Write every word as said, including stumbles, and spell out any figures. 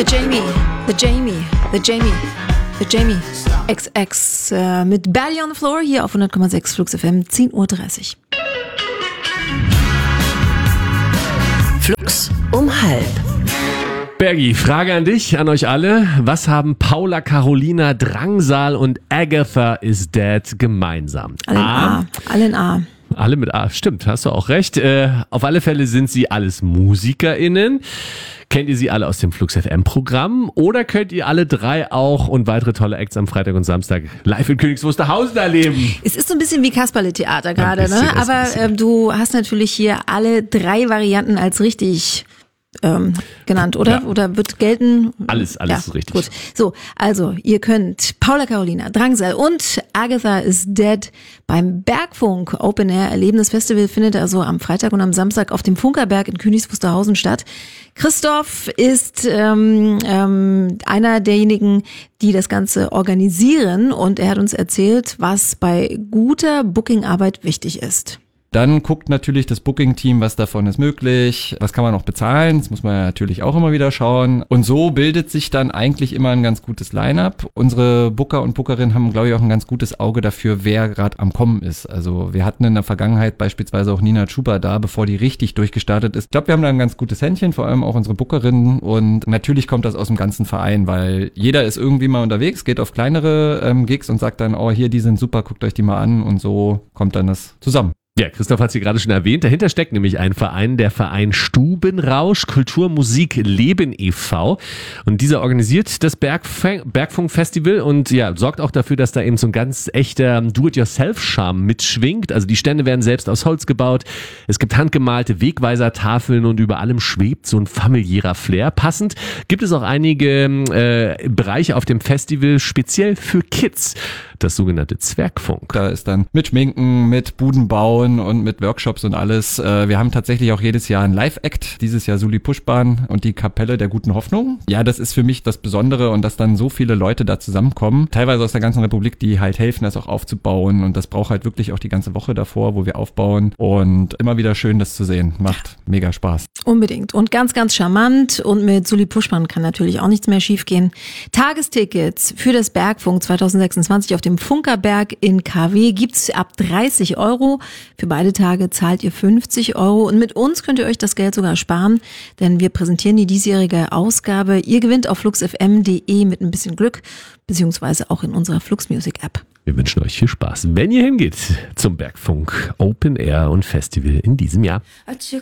The Jamie, The Jamie, The Jamie, The Jamie X X äh, mit Belly on the Floor hier auf hundert Komma sechs Flux F M, zehn Uhr dreißig. Flux um halb. Bergi, Frage an dich, an euch alle. Was haben Paula Carolina, Drangsal und Agatha is Dead gemeinsam? Alle in A. A. Alle in A. Alle mit A, stimmt, hast du auch recht. Äh, auf alle Fälle sind sie alles MusikerInnen. Kennt ihr sie alle aus dem Flux F M-Programm? Oder könnt ihr alle drei auch und weitere tolle Acts am Freitag und Samstag live in Königs Wusterhausen erleben? Es ist so ein bisschen wie Kasperle-Theater gerade, bisschen, ne? Aber äh, du hast natürlich hier alle drei Varianten als richtig ähm, genannt, oder? Ja. Oder wird gelten? Alles, alles ja, richtig. Gut. So, also ihr könnt Paula Carolina, Drangsal und Agatha is Dead beim Bergfunk Open Air erleben. Das Festival findet also am Freitag und am Samstag auf dem Funkerberg in Königs Wusterhausen statt. Christoph ist ähm, ähm, einer derjenigen, die das Ganze organisieren, und er hat uns erzählt, was bei guter Bookingarbeit wichtig ist. Dann guckt natürlich das Booking-Team, was davon ist möglich, was kann man noch bezahlen, das muss man ja natürlich auch immer wieder schauen. Und so bildet sich dann eigentlich immer ein ganz gutes Line-up. Unsere Booker und Bookerinnen haben, glaube ich, auch ein ganz gutes Auge dafür, wer gerade am Kommen ist. Also wir hatten in der Vergangenheit beispielsweise auch Nina Chuba da, bevor die richtig durchgestartet ist. Ich glaube, wir haben da ein ganz gutes Händchen, vor allem auch unsere Bookerinnen. Und natürlich kommt das aus dem ganzen Verein, weil jeder ist irgendwie mal unterwegs, geht auf kleinere ähm, Gigs und sagt dann, oh, hier, die sind super, guckt euch die mal an. Und so kommt dann das zusammen. Ja, Christoph hat es hier gerade schon erwähnt. Dahinter steckt nämlich ein Verein, der Verein Stubenrausch, Kultur, Musik, Leben e V. Und dieser organisiert das Bergf- Bergfunk-Festival und ja, sorgt auch dafür, dass da eben so ein ganz echter Do-it-yourself-Charme mitschwingt. Also die Stände werden selbst aus Holz gebaut. Es gibt handgemalte Wegweiser-Tafeln und über allem schwebt so ein familiärer Flair. Passend gibt es auch einige äh, Bereiche auf dem Festival speziell für Kids. Das sogenannte Zwergfunk. Da ist dann mit Schminken, mit Budenbauen und mit Workshops und alles. Wir haben tatsächlich auch jedes Jahr einen Live-Act. Dieses Jahr Suli Puschbahn und die Kapelle der guten Hoffnung. Ja, das ist für mich das Besondere, und dass dann so viele Leute da zusammenkommen. Teilweise aus der ganzen Republik, die halt helfen, das auch aufzubauen. Und das braucht halt wirklich auch die ganze Woche davor, wo wir aufbauen. Und immer wieder schön, das zu sehen. Macht mega Spaß. Unbedingt. Und ganz, ganz charmant. Und mit Suli Puschmann kann natürlich auch nichts mehr schiefgehen. Tagestickets für das Bergfunk zwanzig sechsundzwanzig auf dem Funkerberg in K W gibt's ab dreißig Euro. Für beide Tage zahlt ihr fünfzig Euro. Und mit uns könnt ihr euch das Geld sogar sparen, denn wir präsentieren die diesjährige Ausgabe. Ihr gewinnt auf fluxfm punkt de mit ein bisschen Glück, beziehungsweise auch in unserer Flux Music App. Wir wünschen euch viel Spaß, wenn ihr hingeht zum Bergfunk Open Air und Festival in diesem Jahr. I took